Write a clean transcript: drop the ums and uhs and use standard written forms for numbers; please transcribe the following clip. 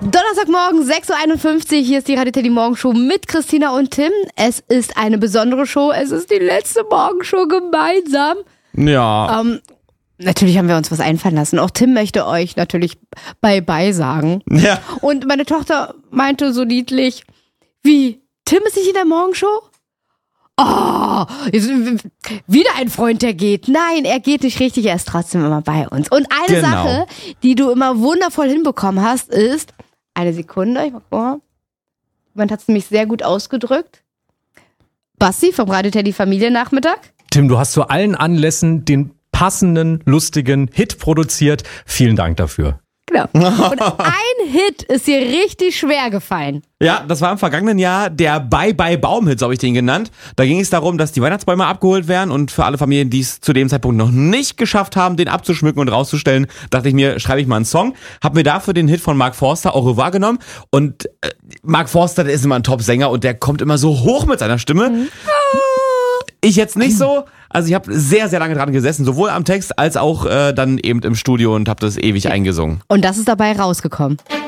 Donnerstagmorgen, 6.51 Uhr, hier ist die Radio Teddy Morgenshow mit Christina und Tim. Es ist eine besondere Show, es ist die letzte Morgenshow gemeinsam. Ja. Natürlich haben wir uns was einfallen lassen. Auch Tim möchte euch natürlich Bye-Bye sagen. Ja. Und meine Tochter meinte so niedlich, wie, Tim ist nicht in der Morgenshow? Oh, wieder ein Freund, der geht. Nein, er geht nicht richtig, er ist trotzdem immer bei uns. Und eine Sache, die du immer wundervoll hinbekommen hast, ist, eine Sekunde, ich mach vor. Jemand hat es nämlich sehr gut ausgedrückt. Basti vom Radio Teddy Familiennachmittag. Tim, du hast zu allen Anlässen den passenden, lustigen Hit produziert. Vielen Dank dafür. Genau. Und ein Hit ist dir richtig schwer gefallen. Ja, das war im vergangenen Jahr der Bye-Bye-Baum-Hit, so habe ich den genannt. Da ging es darum, dass die Weihnachtsbäume abgeholt werden und für alle Familien, die es zu dem Zeitpunkt noch nicht geschafft haben, den abzuschmücken und rauszustellen, dachte ich mir, schreibe ich mal einen Song. Hab mir dafür den Hit von Mark Forster, Au revoir, genommen. Und Mark Forster, der ist immer ein Top-Sänger und der kommt immer so hoch mit seiner Stimme. Ich jetzt nicht so. Also ich habe sehr, sehr lange dran gesessen, sowohl am Text als auch dann eben im Studio und habe das ewig eingesungen. Und das ist dabei rausgekommen.